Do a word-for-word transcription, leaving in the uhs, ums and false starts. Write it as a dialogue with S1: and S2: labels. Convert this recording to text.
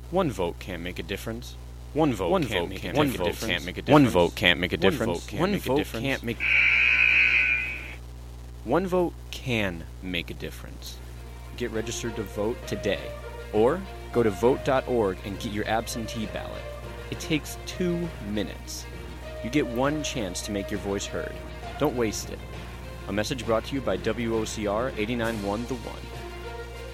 S1: One vote can't make a difference. One vote
S2: One
S1: can't
S2: vote
S1: make
S2: can't
S1: one
S2: make a
S1: vote
S2: difference.
S1: can't make a
S2: One
S1: difference.
S2: vote can't make a
S1: One
S2: difference.
S1: vote can't
S2: One
S1: make a
S2: vote
S1: difference.
S2: can't make.
S1: One vote can make a difference. Get registered to vote today, or go to vote dot org and get your absentee ballot. It takes two minutes. You get one chance to make your voice heard. Don't waste it. A message brought to you by W O C R eighty-nine point one The One.